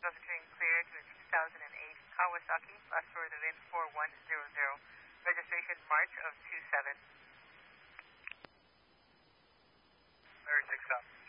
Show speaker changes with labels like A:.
A: Entering clear to the 2008 Kawasaki, last for the VIN 4100, registration March of 27.
B: Mary 6 up.